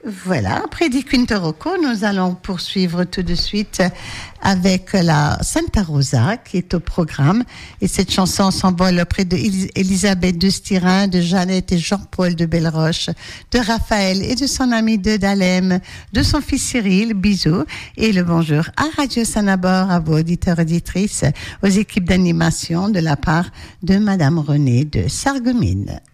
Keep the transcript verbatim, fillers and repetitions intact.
Voilà, après di Quinto Rocco, nous allons poursuivre tout de suite avec la Santa Rosa qui est au programme. Et cette chanson s'envole auprès de Elisabeth de Styrin, de Jeannette et Jean-Paul de Belleroche, de Raphaël et de son ami de Dalem, de son fils Cyril, bisous, et le bonjour à Radio Sanabor, à vos auditeurs et auditrices, aux équipes d'animation de la part de Madame Renée de Sarreguemines.